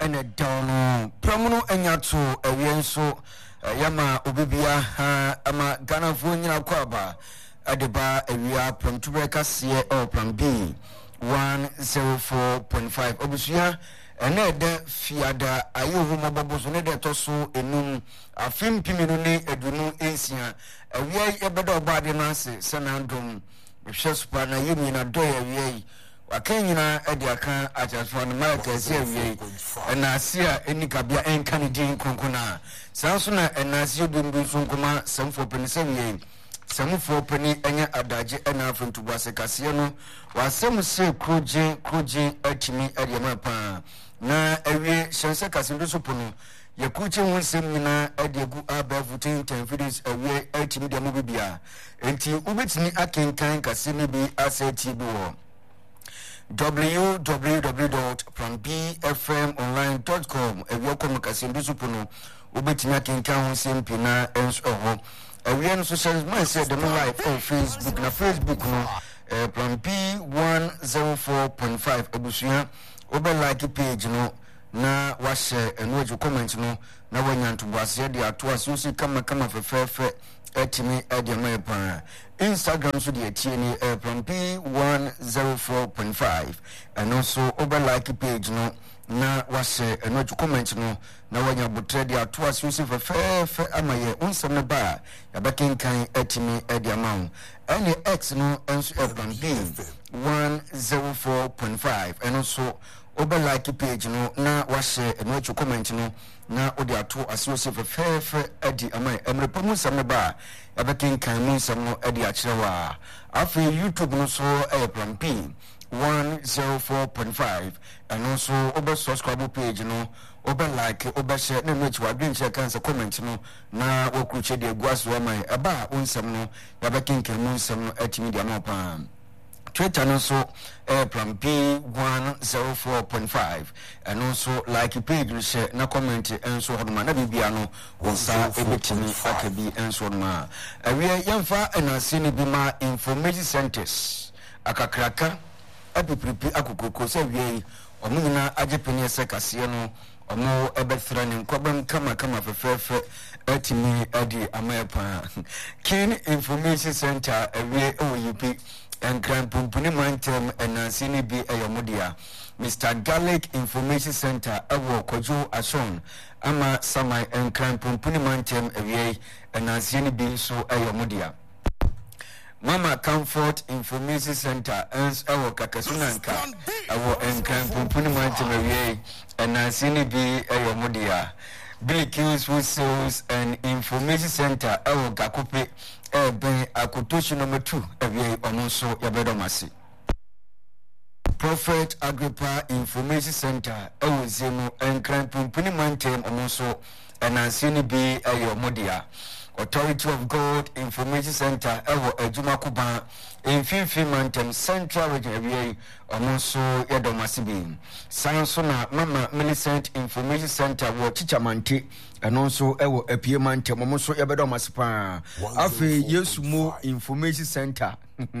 ene dono promuno enyato awienso yama obibia ama Ghana fo nyina kwaba adeba awia promtube kase o plan B 104.5 obusia ene de fiada ayehu mobobozo ne de toso enum afim piminu ne edunu ensia awia ebedo obade no ase senandom hwe supa na yemi na do awia wakanyina ediaka ajaswa na markezi awia enasia enikabia enkanidin konkona sanso na enasia dumbu sunkuma semfo penisawia samufo pani enya adaje ena afentubu asekase no wasem se kroje atimi adiama pa na awie shense kase ndoso pono yakuche wonsem nyina adiegu abavutin 10 videos awie atimi de mobibia enti ubetini akenkan kase ne bi aseti bi wo www.planbfmonline.com awie kom kase ndoso pono ubetini akenkan wonsem pina enso ho awie social media said the live on Facebook na Facebook no plan B 104.5 ebusuya obe like page no na wa share eno comment no na wanyanto boase de ato asusi kama fefefe etimi edema pa Instagram so de tie ni plan B 104.5 and also obe like page no na wa share eno comment no na wanya botre de ato asusi fefefe amaye unsem ne ba ya bekenkan etimi ediamau any X no enso plan B 104.5 and also obe like page no na wa share eno comment no na odi ato asusi fefefe edi amaye emrepamu sem ne ba ya bekenkan mu sem no edi achewa afi YouTube no so plan B 104.5 and also over subscribe page no over like over share na match wa bin share kan comment no na wokuche de guaso amai aba unsam no ya bakinke munsam no atimi dia no pa Twitter no so plan B 104.5 and also like page share na comment enso hoduma na bibia no wonsa ebetimi akabi enso ma awie yamfa enase ni bima information centers akakraka apipripi akukoko se wie omunyina agepeni ese kase no omo ebethra ne nkobam kama fefefe atimi adi amayepa Kin Information Center awie OUP and Grand Pumpuni Mantem enansi ni bi eyomodia Mr. Garlic Information Center awo kojo ashon ama samai and Grand Pumpuni Mantem awie enansi ni bi so eyomodia Mama Comfort Information Center ens awo kakasunanka awo enkran pumpuni mantemewie enasini bi eyomodia Bill Kills Food Sales and Information Center awo gakope ben akotoshi number 2 awie omonso yabedomasi Prophet Agrippa Information Center awo zemo enkran pumpuni mantem omonso enasini bi eyomodia Authority of God Information Center ewo ejuma kuba Infinity Mountain Central Region area omonso yedomasibi sanso na Mama Millicent Information Center wo Chichamanti anonso ewo apie Mountain omonso yebedomasipa afi Yesumo Information Center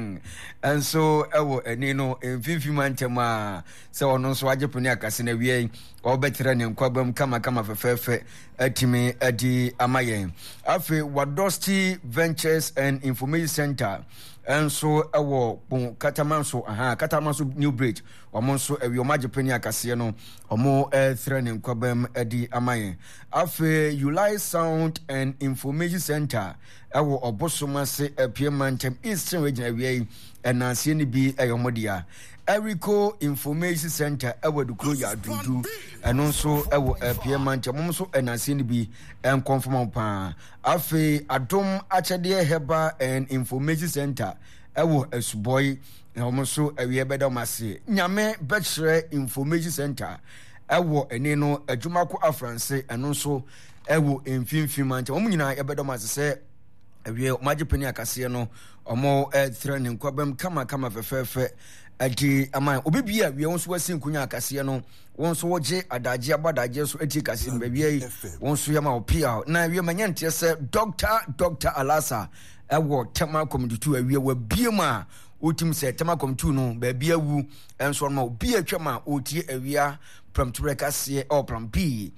enso ewo enino Infinity Mountain ma se ononso agepuni akase na wie obetre ne nkwabam kama fefefe atimi adi amayen afi Wadosti Ventures and Information Center enso ewo pon katamanso New Bridge omonso ewi omagepeni akase no omo thre ne nkwabam adi amayen afi Ulai Sound and Information Center ewo obosomase apie Mantem Eastern Region awie enanse ni bi eyomodia Erico Information Center ewo dukro ya dudu enonso ewo apie Mantem momso enanse ni bi enconfirm pa afi Adom Achede Heba and Information Center ewo Esuboy momso ewie bedomase Nyame Bachelor Information Center ewo eneno adwumako afranse enonso ewo Infinity Mantem omunyina yebedomase se ewie magepeni akase no omo thre ne nkwabam kama fefefe adi aman obibia wie wonso wasin kunya akase no wonso woje adaje abadaje so eti kase no bia wonso yama opia na wie manyante se Dr. Alasa ewo tema community awie wa biema otim se tema community no ba bia wu enso ma obi atwama otie awia Pramture Cassia or Pram P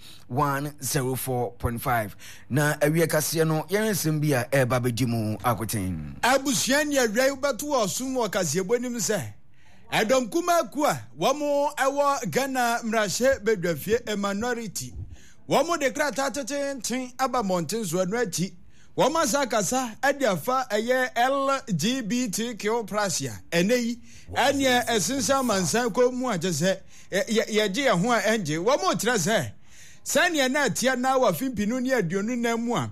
104.5. Na Awia Cassiano, Yen Simbia, Baby Dimu, Aquatin. Abusiania Raybatu or Sumo Cassia Bonim say. Adam Kuma Kwa, Wamo Awa Ghana Mrashe Bedrefie a minority. Wamo de Cratatin, Tin Abba Mountains were ready. Wama Sakasa, Adiafa, a year LGBTQ Prasia, and ye, Essential Mansanko Muaja, Yagia Hua Angie, one more trase. Sanya Natia now a Fimpinunia Dionuna Mua,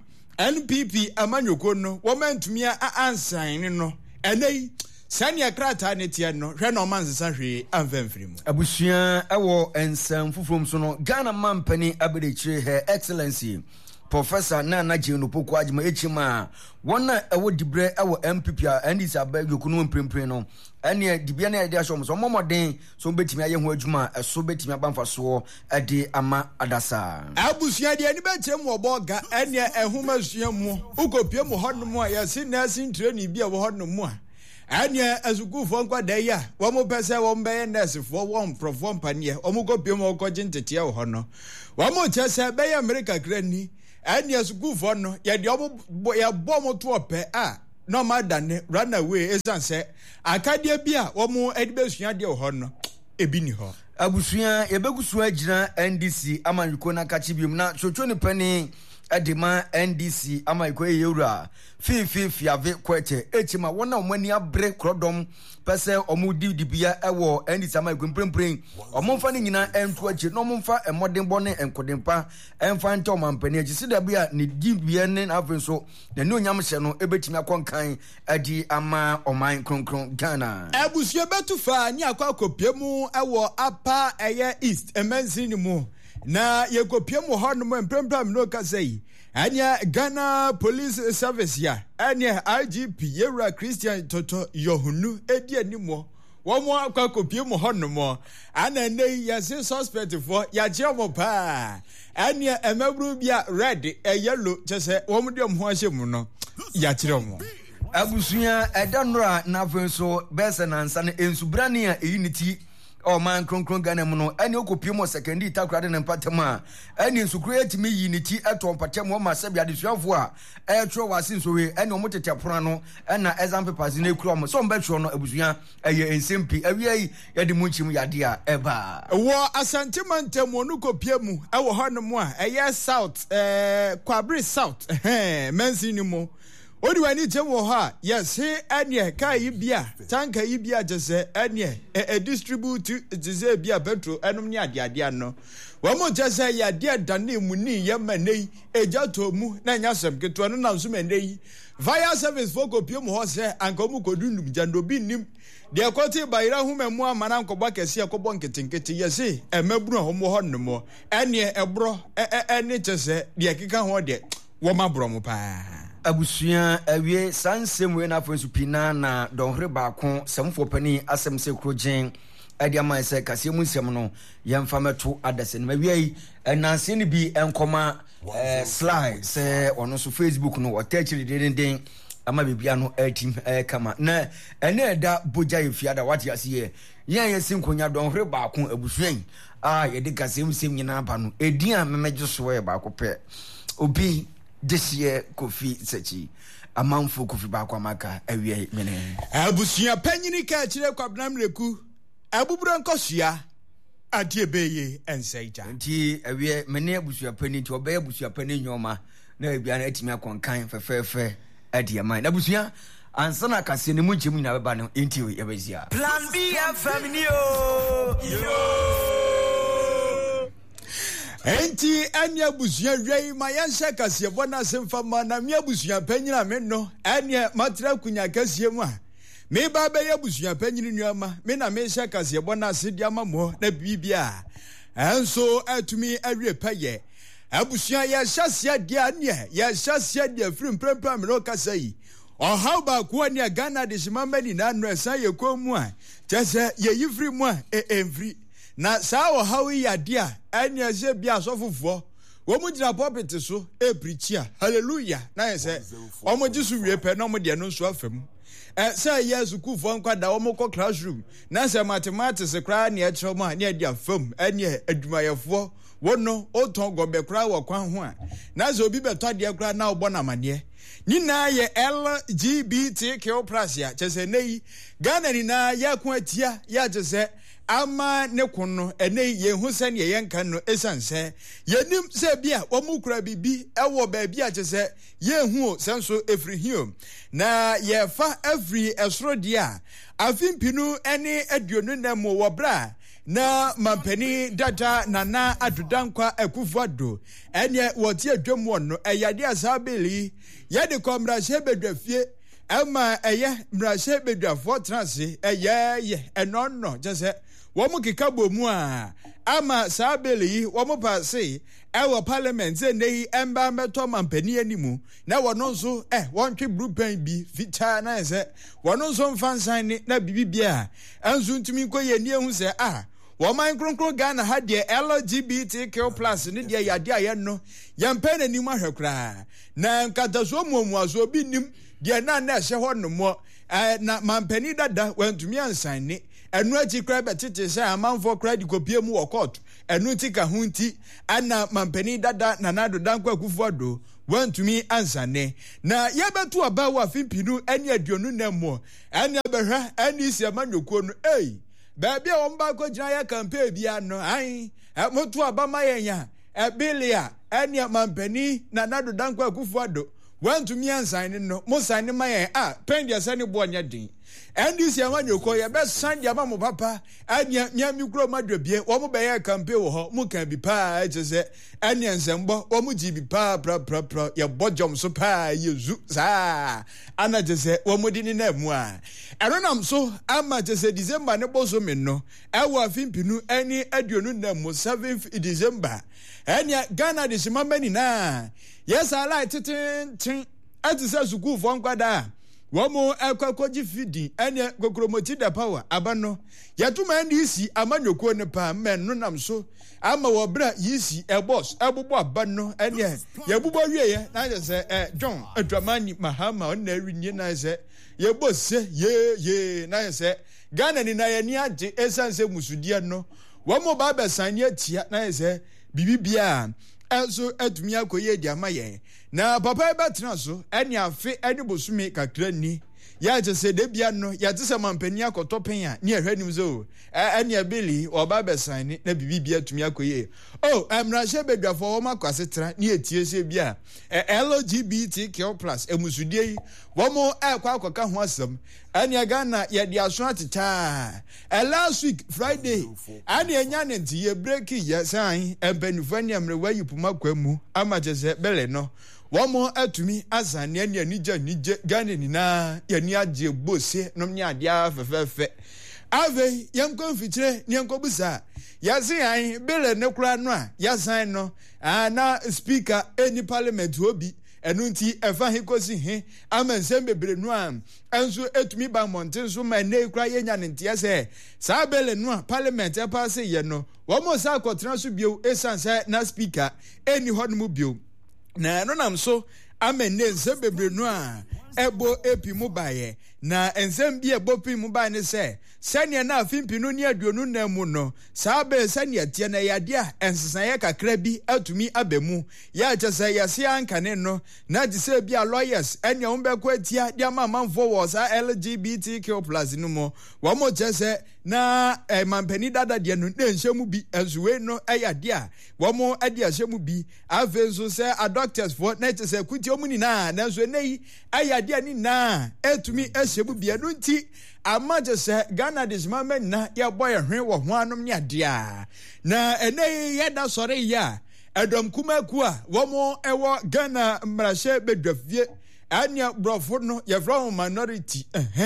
NPP Amanukono, woman to me answering no, and they. Sanya krata netiano hwɛ man sesahwe amfamfiri mu abusuan ɛwɔ ensam fufum so no Ghana mampani abedechire her excellency Professor Nana Jeno Poko Ajima Echima wona ɛwɔ dibre ɛwɔ MPP a ndis abegokunu mprempren no ɛne dibia na ɛde asom so momɔden so betimi ayɛ ho adwuma ɛso betimi abamfa so ɛde ama adasa abusuan de ani bekyerem wɔ bɔga ɛne ɛhoma sua mu ukopie mu hɔnom a yɛse nursing training bi a wɔ hɔnom a Anya azukufu nkwa daya wamo pese wombe nurse fo won profom panie omugo piem okoje ntetia wo hono wamo chese be America krani anya azukufu no ye de obo ya bomo to ope a no madane run away esanse akade bia wamo edibesua de wo hono ebi ni ho abusua yebegusu agyina NDC amanyuko na kachi biom na chocho ne pani Edima NDC amaiko yewura fifi ave kwete echima wona omani abre krodom pese omudi dibia ewo NDC amaiko mprempren omomfa ne nyina entu achi no omomfa emodembo ne enkodempa emfa nta omampani achi sida bia ne dibia ne avenso na ne onyam hye no ebetimi akonkan adi ama oman kronkron Ghana abusuo betufa ni akwa mu ewo apa eye east emansi ni mu na yekopie mu honom mprempram no kasai anya Ghana Police Service ya anya IGP Yewra Christian Toto Yohunu edi animo womo akwa kopie mu honom ana nei yase suspect for ya jemo pa anya emabru bia red yellow chese womo de mo ahye mu no ya kire mo abusuya edanora na venso bese nansa ne ensubrani a eyiniti o man kronkron Ghana mu no ene okopie mo secondary takrade ne mpatam a ene nsukuru etimi yiniti eto mpatam o ma sabia desuafo a etro wase nsowe ene o motete pora no ena exam papers ne kuro mo so mbetro no abusuya eye ensempi awiai yede munchim yade a eba wo asante mantem onu kopie mu ewo hono a eye south Kwabri south mensi ni mo Odi wani temo ha yes he anye kai bia tanka bia jese anye distribute jese bia petro enum ni ade no wamo jese ya de dane mu ni yemanei ejato mu na nya sem keto no na nso manei via service for kopie mu ho se anka mu kodunum jando bi nim de kwoti bayira hu memu amana nkobwa kese akobọ nketenkete yese emaburu ho mo no mo anye ebro ene jese de keka ho de wo mabro mo pa abusuya awie sansemwe na afensu pina na donhre baako semfo pani asem se krogen ade ama se kase mu nsem no yemfa meto adase na awie nanse ne bi enkoma slide se ono so Facebook no watachiri den ama bibia no atim kama na ene eda boja yefiada wati asiye yen yesinkonya donhre baako abusuya yede kase mu nsem nyina ba no edin a memeje so ye baako pe obi this year Kofi Sechi amanfo Kofi ba kwa maka awie mene abusuya panyini ka kire kwabnam leku abuburo nkosua ade beye ensaita nti awie mene abusuya pani nti obe abusuya pani nyoma na bia na atimi akonkan fefefe ade man abusuya ansana kase ne munchim nyina beba no nti yebezia Plan B FM yo Enti anya busuya wei ma yanhye kase bona semfa ma na me busuya panyina me no anya matra kunya kase mu a me ba be ya busuya panyini nuama me na me hye kase bona sedi amamo na bibia enso atumi awie paye abusuya ya hyasia dia anya ya hyasia dia frim prempram no kase yi how ba ko anya Ghana de shimamba ni na no esa ye komu a chese ye yifri mu a enfri na saa wo hawi yadia anya je bia asofofo wo mu gina pulpit so preach hallelujah na ye se o mo jisu wie pe na mo de no so afam say yes ku fo nkwada wo mokọ classroom na say mathematics kra na e ma na dia fam ene adumayefo wono oton gobe kra wo kwan ho a na so obi beto de kra na obo na mane ni na ye LGBTQ+ ya chese nei Ghana ni na ya ku atia ya chese ama ne kono ene ye hu se ne ye nkan no esanse yenim se bia wo mukura bibi ewo ba bia chese ye hu senso efrihio na ye fa every esrodia afimpinu ene aduonu na mo wo bra na mampani dada nana adudankwa akufado ene wotie adwom wono eyade asabeli yede komrashe bedwafie ama eye mrashe bedwafo transe eye enono jese womu kikabo mu a ama sabeli womu pase ewo parliament nei emba meto mampani animu na wono nso wontwe bluepen bi ficha na ese wono nso mfansan na bibibia anzu ntumi koye ni ehu se woman kronkron Ghana ha de LGBTQ+ ne de yade aye no yampa na nim ahwekra na nkataso muamuaso bi nim de na ehye ho no mo na mampani dada wantumi ansan ne enu achi kra betete se amanfo kra di kopie mu wo court enu ti ka hunti ana mampani dada na nado dankwa akufuado wantumi ansane na yebetu aba wa fimpinu eni aduonu na mo eni abehwa eni isi amanyokuo no Baby omba ko jina ya campaign bia no ai motu abama yenya bilia eni mampani na nado dankwa akufuado wantumi ansan no mo san ma yen pen dia sane bo nya din endi si amanyoko ye be san dia ma mo papa anya nya mikro madwabie wo mo be ye campaign wo ho mo kan bi pa je eni ensembo wo mo ji bi pa pra ye bojom so pa yezu sa ana je se wo mo dini na mu a enonam so ama je se December ne boso me no ewo afimpinu eni aduonu na mu 7th December eni Ghana de simambani na yes I like tin atisa suku fo nkwada womo ekwakoji fidi ene gokromoti da power abano yatuma ndisi amanyoko ne pa men no nam so ama wo bra yisi boss ebubo abano ene yebubo wieye na se John Adramani Mahama on na rinye na se yebose ye na se Ghana ni na ye ni age esanse musudie no womo ba besanye atia na se bibibia enso atumi akoye di amaye na papa ebetra so eni afe eni bosumi kakra ni ya je se de bia no ya tse mampani akotopen a ni ehwanim zo eni abeli oba besan ni na bibibia atumi akoye emrashe bedwafo wo makwasetra ni etie se bia LGBTQ+ emusudie wo mo kwa akoka ho asem eni Ghana ya di aso atita last week Friday ani enya ne ntie break ya san empanifani amrewa yipuma kwamu amajese bele no womo atumi azane ani anija Ghana ni na yani agye bose nom ni adia fefefe ave yanko mfichire ni yanko busa yasin an bele ne kura no a yasan no na speaker eni parliament obi enu nti efa hikosi he amensem bebre no a enso etumi ba monten so ma ne kura yenya ne ntia se sa bele no a parliament e pass ye no womo sa akotena so bio esanse na speaker eni hodmu bio na no nam so amenne nsem bebre no a ebo epi mu baye na ensem bi ebo pi mu baye ne se sane na afimpinu ni aduonu na mu no sabe sane atie na yade a ensesan ye kakra bi atumi abemu ya chese yase ankane no na dise bi a lawyers enya wo be ko atia dia mamanfo wo sa LGBTQ+ no mo wo mo chese na mampani dada de no enhyemu bi ensuwe no eyade a wo mo ade ahyemu bi avenso se a doctors for na chese kuti omuni na enso nei eyade ani na etumi ahyemu bi anu nti amaje se Ghana dismament na ya boy hwen wo ho anom ne ade a na ene yeda sore ya edom kumaku a wo mo ewo Ghana mrashe bedwafie anya brofo no ye from minority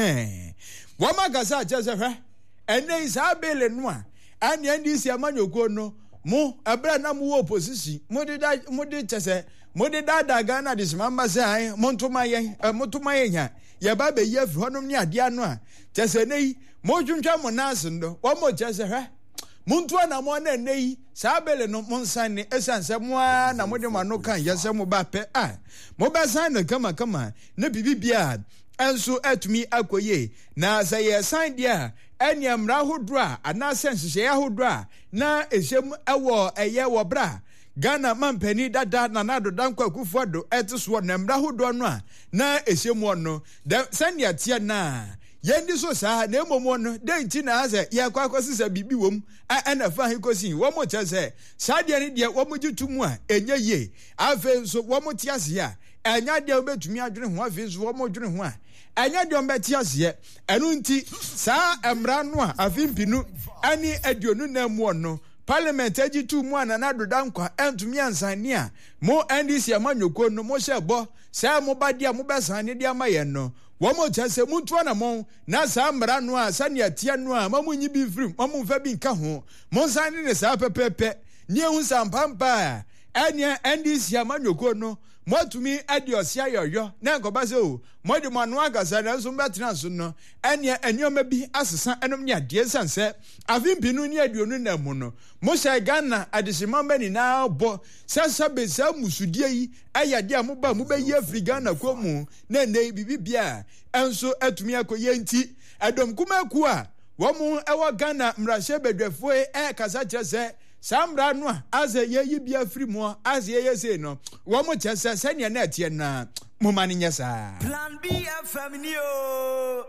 wo magasa chese hwe ene isabele no a anya ndisi amanyoko no mo abra na mo opposition mo de chese mo de dada Ghana dismamba se montuma ye nya ya ba be ye fronom ni ade ano a chese nei mo dwuntwa mo nas ndo wo mo chese hwe muntu na mo na nei sabele no monsan ne esanse mo na mo de mano kan yese mo ba pe mo ba san na kama na bibibia enso atumi akoye na sɛ yɛ san dia ɛne mmara hodro ana senhye hodro na ehyem ɛwɔ ɛyɛ wɔ bra Ghana mampani dada na nado danko akufo do ɛteso na mmara hodro no a na ehyem wɔ no sɛnea tie na yendi so saa na emomo no den ti na ase ye kwa kwasisa bibi wom na fa hikosi wo mo chese saa de ne de wo mo gitumu a enye ye afa so wo mo ti ase a enya de obetumi adwene ho afa so wo mo dwene ho a enya de ombeti ase enu nti saa emra no a afimpinu ani aduonu na mu no Parliament agitu mu anana dodankwa entumi ansane a mo NDC amanyoko no mo hyebo saa mo badia mo besane de amaye no wo mo chese muntu na mo na saa mra no a sane atia no a mamu nyi bi firi mamu fa bi nka ho mo sane ne saa pepepe nie hu sampampa anya NDC amanyoko no motumi adiosia yoyo na nkoba se o modi manu agasa na so betena so no anya anyoma bi asesa enom ne ade sanse afimpinu ne aduonu na mu no mo sha Ghana adesima mani na bo sasa be sa musudie yi ayade amoba mo be yi Afri Ghana komu na nei bibibia enso atumi akoye nti adom kuma ku a wo mu ewo Ghana mrahye bedwefo kasa kyese Samra no aze ye bi afiri mo aze ye se no wo mo chese sene na tie na mo mane nyesa Plan B FM ni yo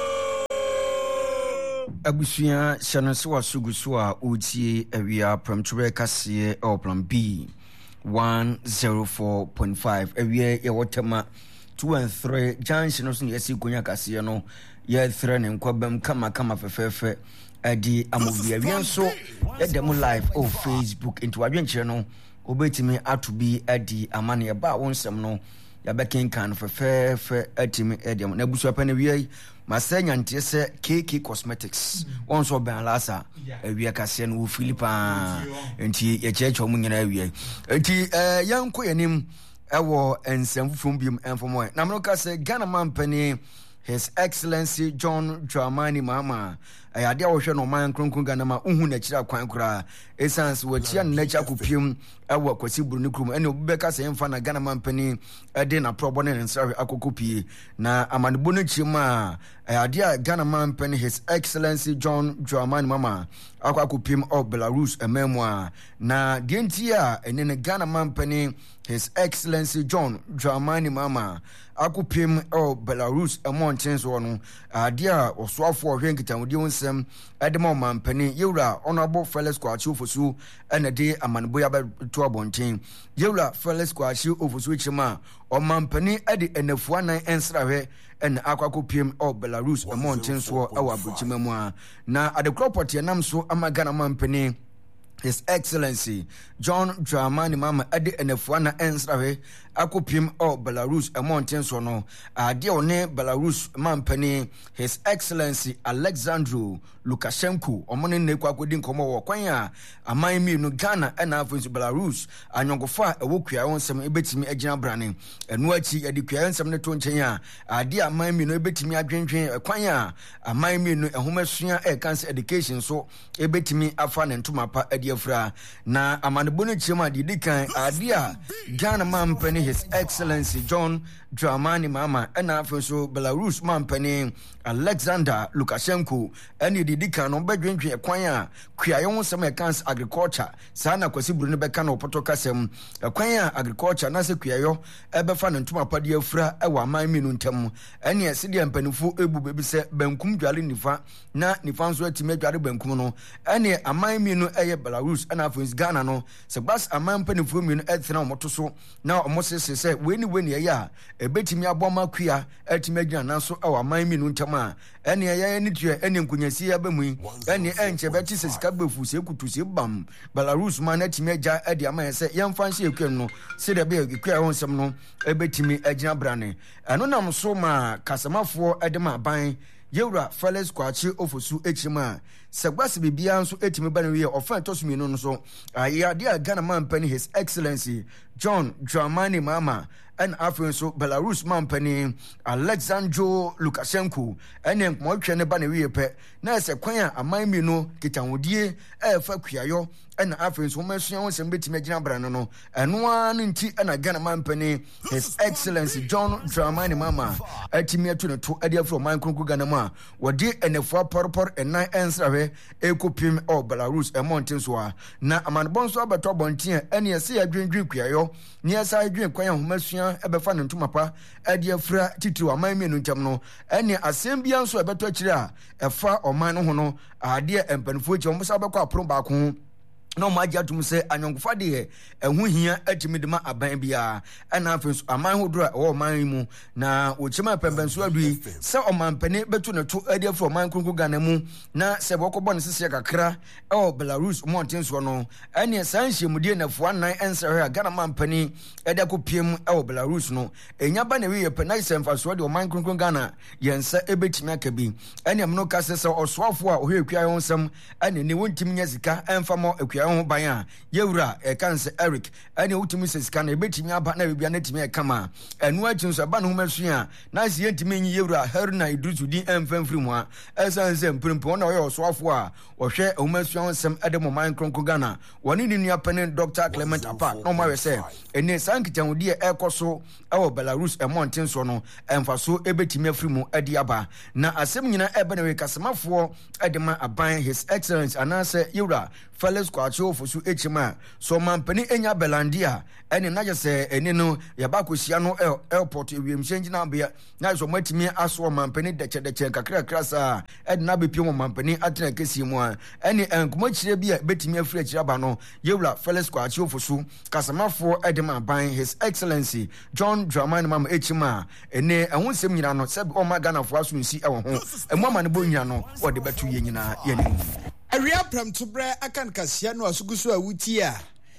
Abusuya shanose wa sugusu a otie awia pramtwe kase o Plan B 104.5 awia ye wotema 2 and 3 junction so yesi konya kase no ye 3 ne nkwabam kama fefefe adi amovia wienso edem live o Facebook into adwenkyere no obetimi atobi adi amane ba wonsem no ya bekenkan fefefe atimi edem na busu apane wiei masenya ntie se KK Cosmetics wonso ben lasa awia kase no Philippa enti ye checho munyina wiei enti yanko yanim ewo ensemfufum biom enfomo na mroka se Ghana mampani His Excellency John Dramani Mahama ayade awhwe no man kronkron Ghana ma uhu na kira kwan kura essence wachia na kira kopiem ewo kwasi buru ne krum ene obeka se mfa na Ghana mampani ede na probo ne nsawe akokopie na amanebo no chima ayade a Ghana mampani His Excellency John Dramani Mahama akokopiem of Belarus ememwa na dientia ene ne Ghana mampani His Excellency John Dramani Mahama akopiem of Belarus emonchen so no ade a osoafo ohwe nkitamudi wonsem edema mampani yewra honorable Felix Kwachi ofosu ene de amanebo ya beto abonten yewra Felix Kwachi ofosu chima o mampani ade enafua nan ensrahwe ene akwakopiem of Belarus emonchen so ewa abuchimemu a na adekroport yanam so amagana mampani His Excellency John Dramani Mahama ade enafua na ensrahwe akopiem o Belarus emonten so no ade one Belarus mampani His Excellency Alexandru Lukashenko omone ne kwakodi nkomo wo kwan a amanmi no Ghana na afonso Belarus anyongofa ewokua wonsem ebetimi agina brane enu achi ade kua wonsem ne to nchen a ade amanmi no ebetimi adwenwen kwan a amanmi no ehomasua cancer education so ebetimi afa ne ntomapa ade afra na amanebo no chima de dikan ade a Ghana mampani His Excellency John Dramani Mahama na afonso Belarus mampani Alexander Lukashenko ene didika no bedwenwen kwan a kuaye wonsem cancer agriculture sana kwasi buru ne beka na opoto kasem kwan a agriculture na se kuayo ebefa ne ntoma pade afura ewa amanmi no ntam ene ese de mpanifo ebu bebi se bankum dwale nifa na nifa nso atime dwale bankum no ene amanmi no eye Belarus na afonso Ghana no se bas amampanifo mi no etena omoto so na omosese se weni ya ebetimi aboma kua atime agina na so ewa amanmi no ntam a ene ya ni tue ene nkunyasi ya bemu ene enche beti se sika befu se kutusi bam Belarus man atime agya ade amaye se yemfa nse ekwen no se de be ekwa wonsem no ebetimi agina brane eno nam so ma kasamafo edema ban yewra Felix Kwachi ofosu echima segbase bibia nso etimi bana wie ofa tosumi no so ayade a Ghana mampani His Excellency John Dramani Mahama and afenso Belarus mampani Alexandro Lukashenko ene nkmotwe ne ba ne wiepe na se kwan a amanmi no kitawodie fa kuayo ena afenso masua wonsem betime gina brano no eno an nti na Ghana mampani His Excellency John Dramani Mahama atimi atu ne to ade afro man kronku Ghana mu a wode enefo porpor enan ensrawe ekopim o Belarus emonten so a na amanbon so abeto bonten ene yesi adwendwen kuayo ni esa adwen kwan a homasua ebefa ne ntumapa ade afra titiri amanmi no ntam no ene asem bia nso ebeto akire a efa oman no ho no ade empanfo echi omusa bekọ apro ba ko no magia tum se anyonkofa de ehu hia atimi de ma aban bia ana afenso aman hodro o man mu na ochima pembenso adui se omanpane betu ne to ade afro man kronko Ghana mu na se bokobọ ne sese kakra o Belarus montenso no ene sanhye mudie na fo anan ensere Ghana manpani ade kopiem o Belarus no enya ba na wi yepe na semfaso de o man kronko Ghana yensa ebetimi akabi ene mno kase se osoafo a ohwekua yonsam ene ne wontimi nya sika enfamo akua ho ban a yewura kanse Eric ene wutimi sesika na ebetimi aba na bibia na timi kama enu achinso aba no homasua na sie ntimi nyi yewura Haruna Idrisu din emfamfiri mu a esanse mprimpo na oyo osoafo a ohwe homasua onsem ede mo man kronko Ghana woni ni nua panin Dr. Clement Apa no ma we se ene sankitawudi ekoso ewo Belarus emontenso no emfaso ebetimi afiri mu ade aba na asem nyina ebe na we kasemafo ede ma aban His Excellency anase yewura Felix Kwacho fosu echima so mampani enya Belandia ene na jese ene no yabakosia no airport ewiemhyengi na bia na so matimi aso mampani deche kakra krasa ede na bepio mampani atena kesi mu a ene enkomo kire bia betimi afiri akira ba no yewura Felix Kwacho fosu kasamafo ede ma ban His Excellency John Dramani Mahama echima ene ehonsem nyina no se o magana fo aso nsi ewo ho emama ne bo nyina no ode betu ye nyina ye ne Aria pram to bre akan kasia no asugusu awuti a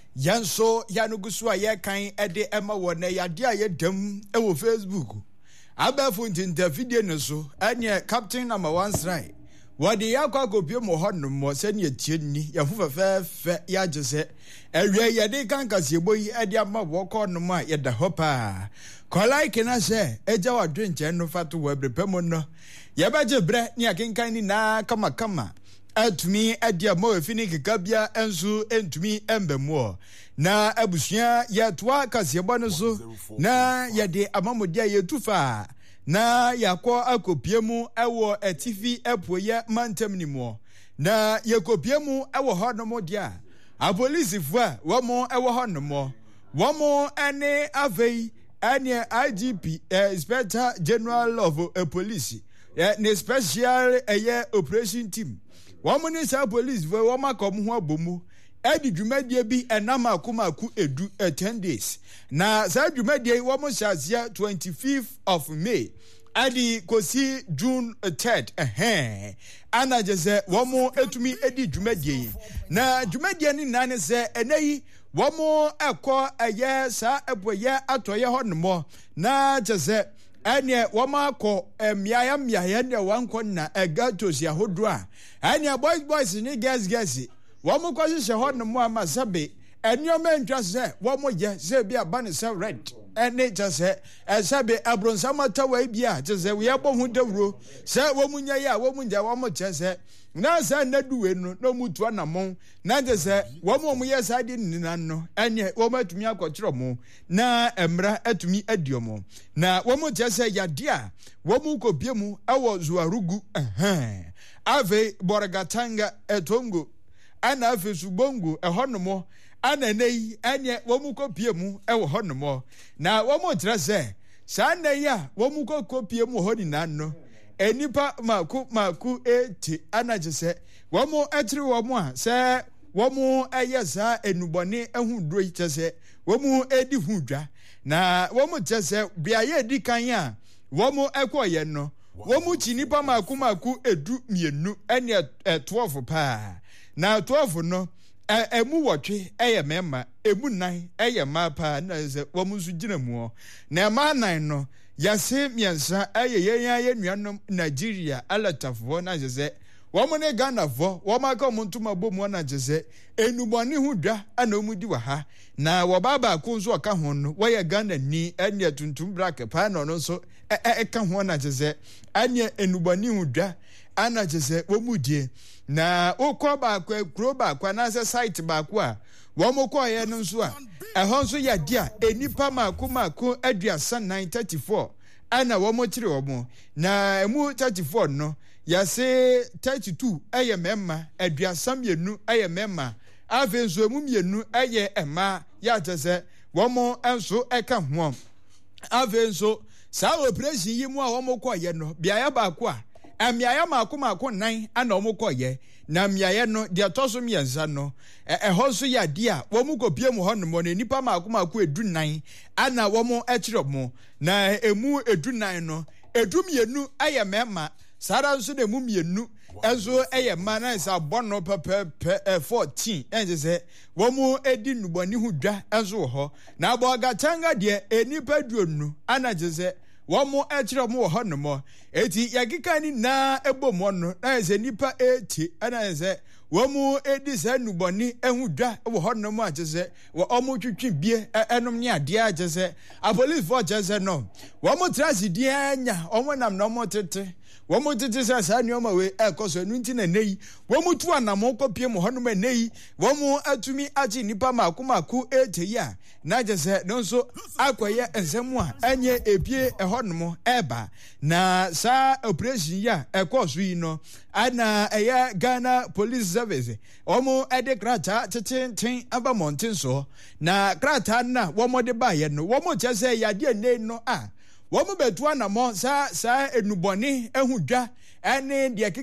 yanso yanugusu a ye kan ede ema wona yade a ye dam e wo Facebook abafo ntinta video no so anya captain number 1 srai wade yakwa kopie mo honno mo se ne tie ni ya fufafefe ya jese awie yade kan kasia boyi ede ama wo ko no ma ye da hopa ko like na se eja wadwe nche no fato wa brepemo no ye baje bre ni akenkan ni na kama atumi adia mo efini kikabia ensu entumi embemo na abusua ya toa kasebo no so na yade amamodia yetufa na yakọ akopiemu ewo etifi epoye mantem ni mo na yakopiemu ewo honomo dia a police fua womo ewo honomo womo ene avei ene IGP Inspector General of Police ne special operation team wamuni sa police we wama kom ho abomu edi dwumadie bi enama akumaku edu 10 days na sa dwumadie wamu shazia 25th of May adi kosi June 3rd ana jeze wamu etumi edi dwumadie na dwumadie ni nane se eneyi wamu ekọ sa eboye atoye honmo na jeze ene wama ko miaya ne wanko na gatos ya hodo a ene boys ni girls wamo ko hye ho no mo amasabe enioma ntwa se wamo ye se bia ba ne se red ene jase esabe abronsama tawa bia jase we abo hu dawro se womunya ya womunya wamo jase na sa na duwe no mutu anamon na jase wamo mu ye sade nina no ene womo atumi akọkiro mo na emra atumi adiomo na womo jase yade a womo ko biemu ewo zuarugu ave borgatanga etongo ana afesu bongo ehonomo ana nei anye womu kopie mu ewo honomo na womu trase sa nei a womu kopie mu honi nanno enipa maku eti ana jese womu etri womu a se womu eyesa enubone ehu dro tese womu edi hudwa na womu tese biaye edi kan a womu ekoye no womu chinipa maku edu mienu ene 12 pa na 12 no emu wotwe eye mema emu nan eye mapa na ze womunsu gina mu na ma nan no yase miensa eye ye nuanom Nigeria alatafo na ze Woman Ghana for, Womaka Montuma Bomwana Jese, Enubani Huda, and Omudiwaha. Na Wababa Kunzo Kahon, where Ghana ni, and yet Tuntum Black Pan on also, Kahwana Jese, and yet Enubani Huda, Anna Jese, Omudie. Na Okoba, Kroba, Kwanaza site bakwa, Womoko Yanusua, a Honso Yadia, a Nipama Kumako, Adria San 934, Anna Womotri Omo, na Mu 34 no. Yase 32 eye memma adua samyenu eye memma afenso mumienu eye ema ya tese womo enso eka ho afenso sa operation yi mu a womo koye no biaya ba ko a amiaya mako nan ana womo koye na miaye no de toso miensa no hoso ya dia womo kopie mu ho no mo na nipa mako edu nan ana womo ekire mo na emu edu nan no edumienu eye memma Sara nso de mumienu enso eye mana isa bono pepe 14 enje se wo mu edi nuboni hu dwa enso ho na aboga tanga de enipa duonu anaje se wo mu ekire mo ho no mo eti yakika ni na ebomo no na se nipa eti anaje se wo mu edi se nuboni ehu dwa wo ho no mo aje se wo omo twitwi bie enom ne ade aje se a police for aje se no wo mu tragedy anya omo nam no mo tete Womo tete sa nyoma we ekoso nu nti na nei womo tu anamo kopie mo hono ma nei womo atumi agi nipa makomaku eteyi a na jese no so akoye ensemu a anye epie ehonomo eba na sa operation ya ekoso yi no ana eya Ghana Police Service womo ede krata tete aba mountain so na krata na womo de ba ye no womo chese ya de nei no a womo betu anamo sa enuboni ehudwa ene de